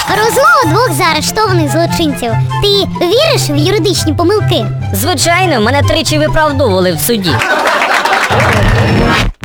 Розмова двох заарештованих злочинців. Ти віриш в юридичні помилки? Звичайно, мене тричі виправдовували в суді.